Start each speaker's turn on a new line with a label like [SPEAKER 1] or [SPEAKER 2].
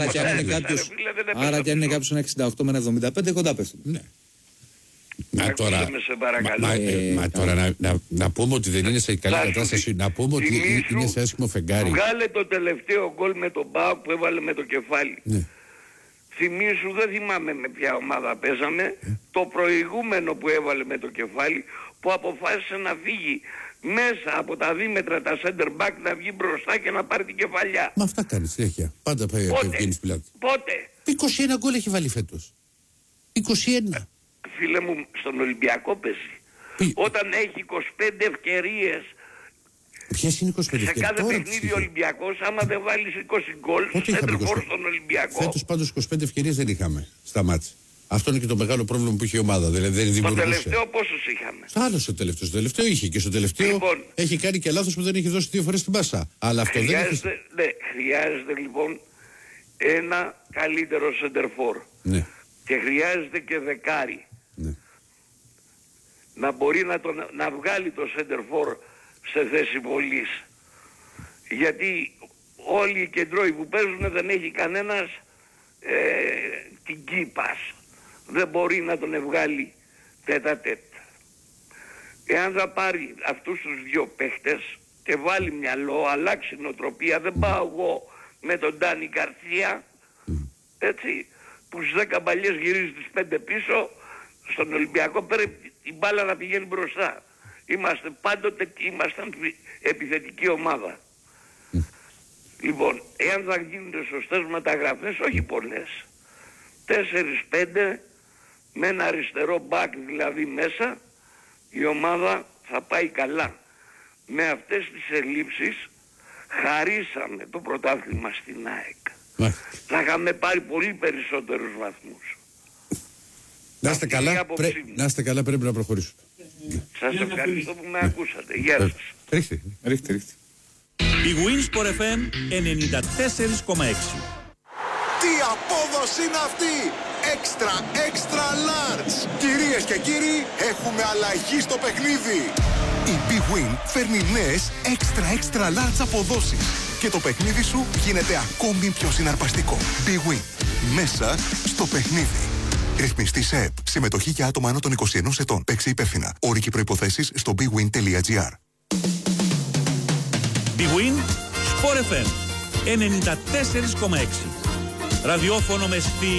[SPEAKER 1] Άρα και αν είναι κάποιος ένα 68 με ένα 75 κοντά πέφτουν.
[SPEAKER 2] Ναι. Τώρα να πούμε ότι δεν είναι σε καλή κατάσταση, να πούμε ότι είναι σε άσχημο φεγγάρι.
[SPEAKER 3] Βγάλε το τελευταίο γκολ με τον ΠΑΟΚ που έβαλε με το κεφάλι.
[SPEAKER 2] Ναι.
[SPEAKER 3] Θυμήσου, δεν θυμάμαι με ποια ομάδα παίζαμε, το προηγούμενο που έβαλε με το κεφάλι, που αποφάσισε να φύγει μέσα από τα δίμετρα τα center back, να βγει μπροστά και να πάρει την κεφαλιά.
[SPEAKER 2] Μα αυτά κάνει συνέχεια. Πάντα πάει ο Ευγένης Πιλάτου.
[SPEAKER 3] Πότε?
[SPEAKER 2] 21 γκολ έχει βάλει φέτος. 21.
[SPEAKER 3] Φίλε μου, στον Ολυμπιακό παίζει. Όταν έχει 25 ευκαιρίες.
[SPEAKER 2] Ποιες είναι 25 ευκαιρίες?
[SPEAKER 3] Σε κάθε παιχνίδι ο Ολυμπιακός, άμα δεν βάλεις 20 γκολ, σέντερφορ στον Ολυμπιακό.
[SPEAKER 2] Φέτος πάντως 25 ευκαιρίες δεν είχαμε στα μάτς. Αυτό είναι και το μεγάλο πρόβλημα που είχε η ομάδα. Δηλαδή δεν δημιουργούσε.
[SPEAKER 3] Το τελευταίο πόσους είχαμε?
[SPEAKER 2] Άλλο στο τελευταίο. Στο τελευταίο είχε και στο τελευταίο λοιπόν, έχει κάνει και λάθος που δεν έχει δώσει 2 φορές την πάσα. Αλλά αυτό
[SPEAKER 3] χρειάζεται λοιπόν ένα καλύτερο σέντερφορ.
[SPEAKER 2] Ναι.
[SPEAKER 3] Και χρειάζεται και δεκάρι.
[SPEAKER 2] Ναι.
[SPEAKER 3] Να μπορεί να βγάλει το σέντερφορ σε θέση βολής. Γιατί όλοι οι κεντρώοι που παίζουν δεν έχει κανένας την κύπας. Δεν μπορεί να τον βγάλει τέτα-τέτ. Εάν θα πάρει αυτούς τους δύο παίχτες και βάλει μυαλό, αλλάξει νοοτροπία, δεν πάω εγώ με τον Ντάνι Γκαρσία, έτσι, που στις 10 μπαλιές γυρίζει τις 5 πίσω, στον Ολυμπιακό πρέπει η μπάλα να πηγαίνει μπροστά. Ήμασταν επιθετική ομάδα. Λοιπόν, εάν θα γίνονται σωστές μεταγραφές, όχι πολλές, 4-5 με ένα αριστερό μπακ δηλαδή μέσα, η ομάδα θα πάει καλά. Με αυτές τις ελλείψεις χαρίσαμε το πρωτάθλημα στην ΑΕΚ. Θα είχαμε πάρει πολύ περισσότερους βαθμούς.
[SPEAKER 2] Να είστε καλά, πρέπει να προχωρήσουμε.
[SPEAKER 3] Σας ευχαριστώ που με ακούσατε. Γεια σας.
[SPEAKER 2] Ρίχτε.
[SPEAKER 4] Η Winsport FM 94,6.
[SPEAKER 5] Τι απόδοση είναι αυτή! Extra large! Κυρίες και κύριοι, έχουμε αλλαγή στο παιχνίδι! Η Big Win φέρνει νέες extra large αποδόσεις και το παιχνίδι σου γίνεται ακόμη πιο συναρπαστικό. Big Win. Μέσα στο παιχνίδι. Ρυθμιστή σε ΕΠ. Συμμετοχή για άτομα άνω των 21 ετών. Παίξε υπεύθυνα. Όροι και προϋποθέσεις στο bigwin.gr.
[SPEAKER 4] Big Win Sport FM 94,6. Ραδιόφωνο με στυλ.